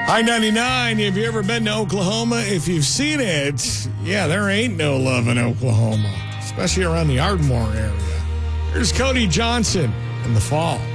I-99, have you ever been to Oklahoma? If you've seen it, yeah, there ain't no love in Oklahoma, especially around the Ardmore area. Here's Cody Johnson in The Fall.